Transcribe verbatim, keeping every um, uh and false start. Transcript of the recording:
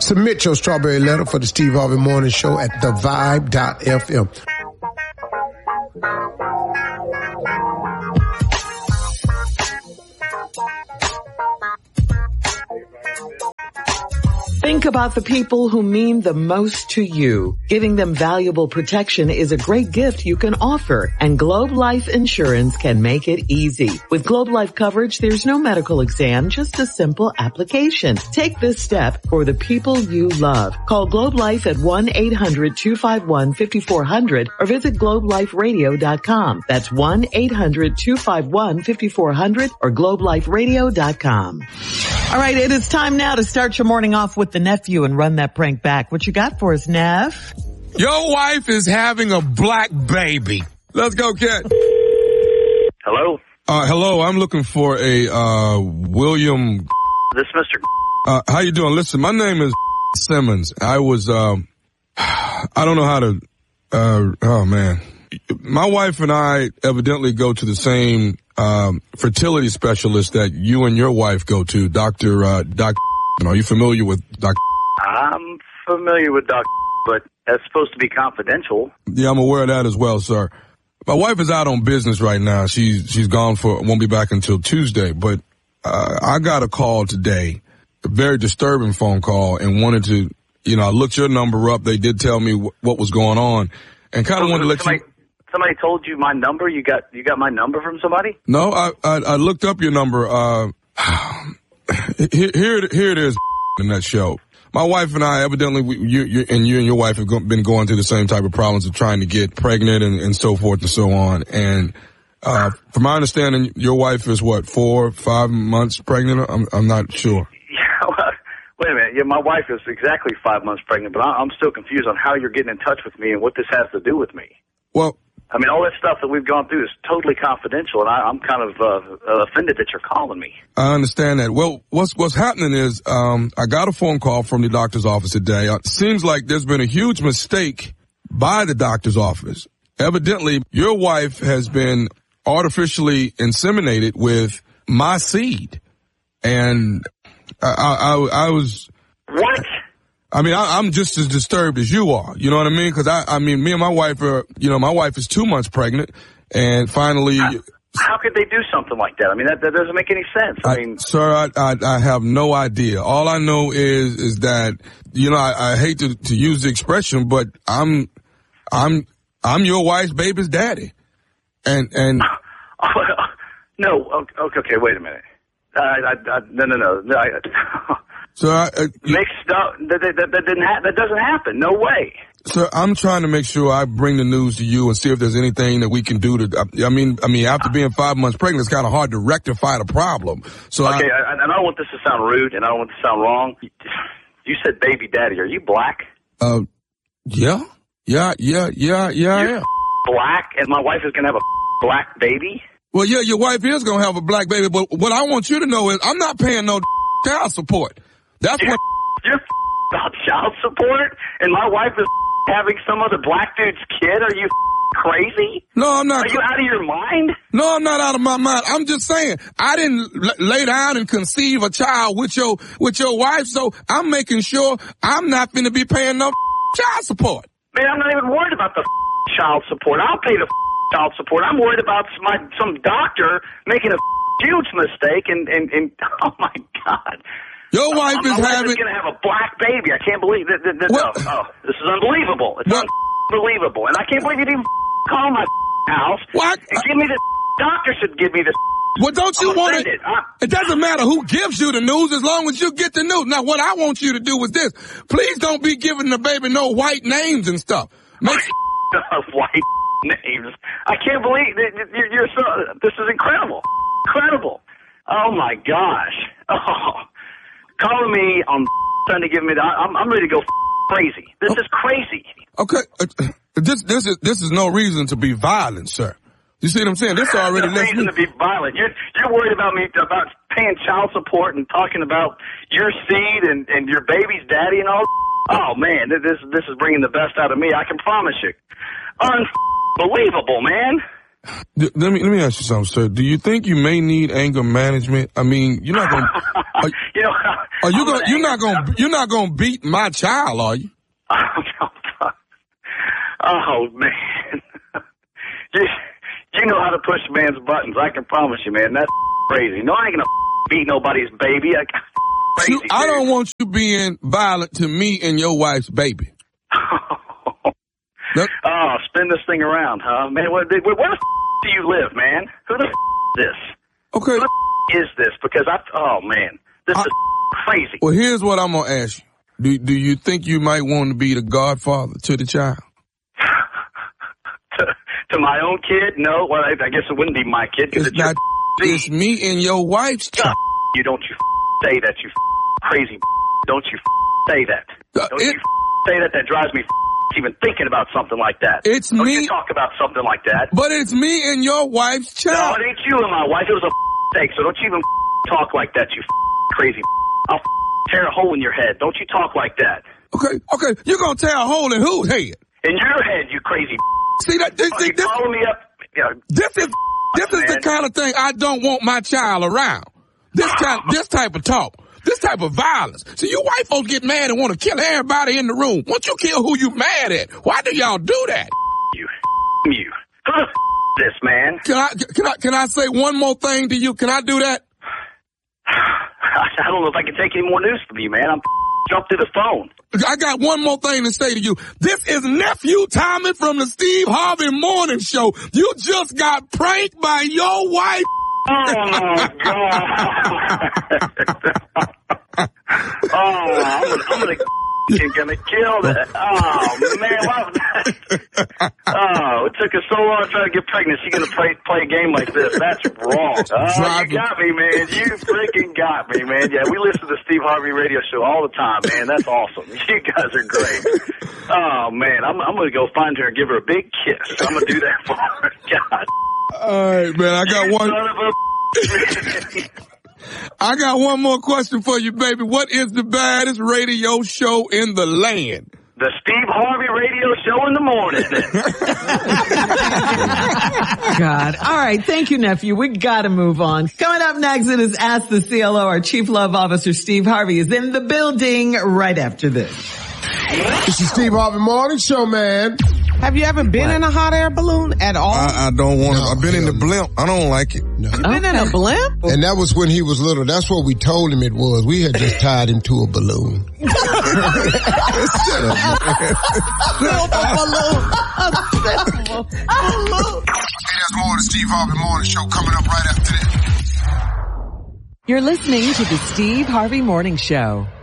Submit your strawberry letter for the Steve Harvey Morning Show at the vibe dot f m. Think about the people who mean the most to you. Giving them valuable protection is a great gift you can offer, and Globe Life Insurance can make it easy. With Globe Life coverage, there's no medical exam, just a simple application. Take this step for the people you love. Call Globe Life at one eight hundred two five one five four zero zero or visit globe life radio dot com. That's one eight hundred two five one five four zero zero or globe life radio dot com. All right, it is time now to start your morning off with the nephew and run that prank back. What you got for us, Neff? Your wife is having a black baby. Let's go, kid. Hello? Uh, hello, I'm looking for a, uh, William. This Mister Uh, how you doing? Listen, my name is Simmons. I was, um, I don't know how to, uh, oh man. My wife and I evidently go to the same, um, fertility specialist that you and your wife go to, Doctor, uh, Doctor Are you familiar with Doctor I'm familiar with Doctor but that's supposed to be confidential. Yeah, I'm aware of that as well, sir. My wife is out on business right now. She's, she's gone for, won't be back until Tuesday, but, uh, I got a call today, a very disturbing phone call, and wanted to, you know, I looked your number up. They did tell me w- what was going on, and kind of wanted to let somebody, you. Somebody told you my number? You got, you got my number from somebody? No, I, I, I looked up your number. Uh, here, here, here it is in that show. My wife and I, evidently, we, you, you, and you and your wife have go, been going through the same type of problems of trying to get pregnant and, and so forth and so on. And, uh, from my understanding, your wife is what, four, five months pregnant? I'm, I'm not sure. Yeah, well, wait a minute. Yeah, my wife is exactly five months pregnant, but I'm still confused on how you're getting in touch with me and what this has to do with me. Well, I mean, all that stuff that we've gone through is totally confidential, and I, I'm kind of uh, offended that you're calling me. I understand that. Well, what's what's happening is um, I got a phone call from the doctor's office today. It seems like there's been a huge mistake by the doctor's office. Evidently, your wife has been artificially inseminated with my seed, and I, I, I was what? I mean, I, I'm just as disturbed as you are. You know what I mean? Because I, I mean, me and my wife are, you know, my wife is two months pregnant, and finally. How, how could they do something like that? I mean, that, that doesn't make any sense. I, I mean, sir, I, I, I have no idea. All I know is, is that, you know, I, I hate to, to use the expression, but I'm, I'm, I'm your wife's baby's daddy, and and. no, okay, okay, wait a minute. I, I, I, no, no, no. no I, So I, uh, mixed up. That, that, that didn't. Ha- that doesn't happen. No way. Sir, I'm trying to make sure I bring the news to you and see if there's anything that we can do to. I mean, I mean, after being five months pregnant, it's kind of hard to rectify the problem. So okay, I, I, and I don't want this to sound rude, and I don't want this to sound wrong. You said baby daddy. Are you black? Uh, yeah, yeah, yeah, yeah, yeah. You're yeah. black, and my wife is gonna have a black baby. Well, yeah, your wife is gonna have a black baby, but what I want you to know is I'm not paying no child support. That's you're, what you're about child support, and my wife is having some other black dude's kid. Are you crazy? No, I'm not. Are you out of your mind? No, I'm not out of my mind. I'm just saying I didn't l- lay down and conceive a child with your with your wife, so I'm making sure I'm not going to be paying no child support. Man, I'm not even worried about the child support. I'll pay the child support. I'm worried about my some doctor making a huge mistake, and and, and oh my God. Your wife my is wife having. is going to have a black baby. I can't believe that. that, that Well, oh, oh, this is unbelievable. It's well, unbelievable, and I can't believe you didn't call my house What? and give me the doctor should give me the. Well, don't you I'm want it? offended. I- It doesn't matter who gives you the news as long as you get the news. Now, what I want you to do is this: please don't be giving the baby no white names and stuff. Make white names. I can't believe that you're, you're so. This is incredible, incredible. Oh my gosh. Oh. Calling me on trying to give me the, I'm, I'm ready to go crazy. This is crazy. Okay, uh, this this is this is no reason to be violent, sir. You see what I'm saying? This already no lets reason me. to be violent. You're you're worried about me about paying child support and talking about your seed and, and your baby's daddy and all. Oh man, this this is bringing the best out of me. I can promise you. Unbelievable, man. D- let me let me ask you something, sir. Do you think you may need anger management? I mean, you're not gonna. Are, you know, are you gonna? You're not gonna. You're not gonna beat my child, are you? Oh man, you you know how to push a man's buttons. I can promise you, man. That's crazy. No, I ain't gonna beat nobody's baby. I, crazy, you, I don't want you being violent to me and your wife's baby. That, oh, spin this thing around, huh? Man, where, where, where the f*** do you live, man? Who the f*** is this? Okay. Who the f*** is this? Because I, oh, man, this I, is crazy. Well, here's what I'm going to ask you. Do, do you think you might want to be the godfather to the child? to, to my own kid? No. Well, I, I guess it wouldn't be my kid. It's, it's not, it's me and your wife's child. You don't you say that, you crazy. Don't you say that. Don't uh, it, you say that. That drives me even thinking about something like that. It's Don't me. You talk about something like that. But it's me and your wife's child. No, it ain't you and my wife. It was a mistake. So don't you even talk like that, you crazy. I'll tear a hole in your head. Don't you talk like that. Okay, okay. You're gonna tear a hole in whose head? In your head, you crazy. See that? This, Are you this, calling me up? Yeah. This is this is Man. the kind of thing I don't want my child around. This kind, this type of talk. This type of violence. See, you white folks get mad and want to kill everybody in the room. Once you kill who you mad at, why do y'all do that? You, you. Who the f*** this, man? Can I, can I, can I say one more thing to you? Can I do that? I don't know if I can take any more news from you, man. I'm jumped to the phone. I got one more thing to say to you. This is Nephew Tommy from the Steve Harvey Morning Show. You just got pranked by your wife. Oh, my God. oh, I'm gonna, I'm gonna, I'm gonna kill that. Oh, man. Why was that? Oh, it took us so long to try to get pregnant. She's gonna play, play a game like this. That's wrong. Oh, you got me, man. You freaking got me, man. Yeah, we listen to the Steve Harvey radio show all the time, man. That's awesome. You guys are great. Oh, man. I'm, I'm gonna go find her and give her a big kiss. I'm gonna do that for her. God. All right, man. I got you one. Son of a I got one more question for you, baby. What is the baddest radio show in the land? The Steve Harvey radio show in the morning. God. All right. Thank you, nephew. We got to move on. Coming up next, it is Ask the C L O. Our Chief Love Officer, Steve Harvey, is in the building right after this. This is Steve Harvey Morning Show, man. Have you ever been what? in a hot air balloon at all? I, I don't want no, to. I've been in the blimp. I don't like it. No. You've been okay. in a blimp? And that was when he was little. That's what we told him it was. We had just tied him to a balloon. Shut up, man. Silver balloon. A silver balloon. Hey, there's more of the Steve Harvey Morning Show coming up right after this. You're listening to the Steve Harvey Morning Show.